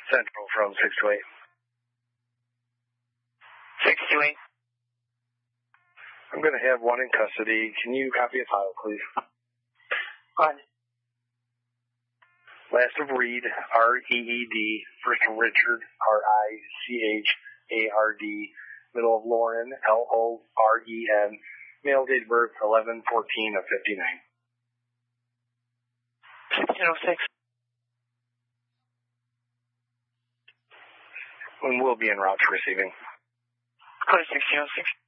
Central from 628. 628. I'm going to have one in custody. Can you copy a file, please? Go ahead. Last of Reed, R-E-E-D. First of Richard, R-I-C-H-A-R-D. Middle of Lauren, L-O-R-E-N. Male date of birth, 11/14 of 59. 1606. And we'll be en route to receiving. Code 1606.